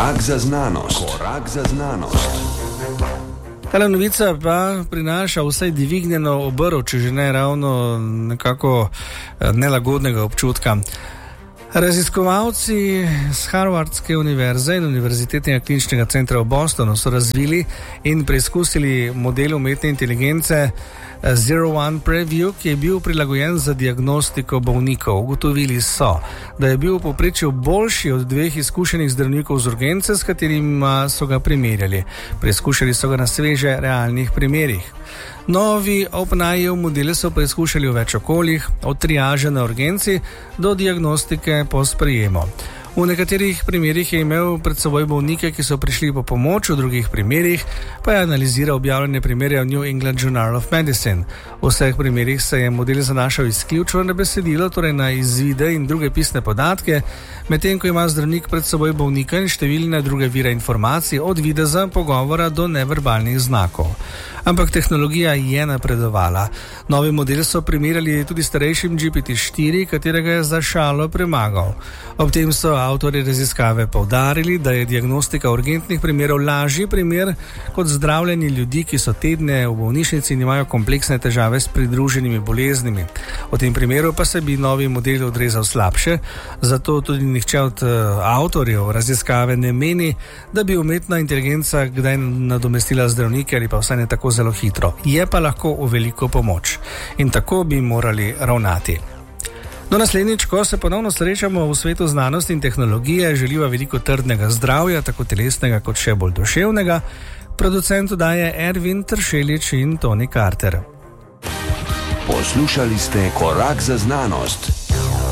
Korak za znanost. Korak za znanost. Ta novica pa prinaša vsaj dvignjeno obrv, če že ne ravno nekako nelagodnega občutka. Raziskovalci z Harvardske univerze in Univerzitetnega kliničnega centra v Bostonu so razvili in preizkusili model umetne inteligence Zero One Preview, ki je bil prilagojen za diagnostiko bolnikov. Ugotovili so, da je bil v povprečju boljši od dveh izkušenih zdravnikov z urgence, s katerima so ga primerjali. Preizkušali so ga na sveže realnih primerih. Novi OpenAI modele so preizkušali v več okoljih, od triaže na urgenci do diagnostike po sprejemu. V nekaterih primerih je imel pred seboj bolnike, ki so prišli po pomoč, v drugih primerih pa je analiziral objavljene primere v New England Journal of Medicine. V vseh primerih se je model zanašal izključno na besedilo, torej na izvide in druge pisne podatke, medtem ko ima zdravnik pred seboj bolnika in številne druge vire informacij, od videza, pogovora do neverbalnih znakov. Ampak tehnologija je napredovala. Novi model so primerjali tudi starejšim GPT-4, katerega je za šalo premagal. Ob tem so avtorji raziskave poudarili, da je diagnostika urgentnih primerov lažji primer kot zdravljenje ljudi, ki so tedne v bolnišnici in imajo kompleksne težave s pridruženimi boleznimi. V tem primeru pa se bi novi model odrezal slabše, zato tudi nihče od avtorjev raziskave ne meni, da bi umetna inteligenca kdaj nadomestila zdravnike ali pa vsaj ne tako zelo hitro. Je pa lahko v veliko pomoč. In tako bi morali ravnati. Do naslednjič, ko se ponovno srečamo v svetu znanosti in tehnologije, želiva veliko trdnega zdravja, tako telesnega kot še bolj duševnega. Producentu daje Ervin Tršelič in Toni Carter. Poslušali ste Korak za znanost.